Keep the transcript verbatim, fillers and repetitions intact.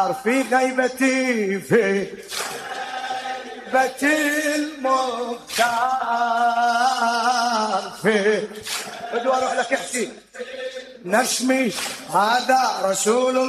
في غيبتي في غيبة المختار في بدو اروح لك احكي نشمي هذا رسول